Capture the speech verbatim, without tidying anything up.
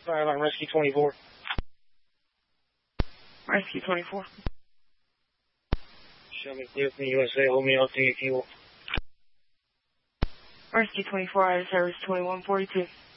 Fire line Rescue twenty-four. Rescue twenty-four. Show me clear from the U S A. Hold me out to your fuel. Rescue twenty-four, out of service twenty-one forty-two.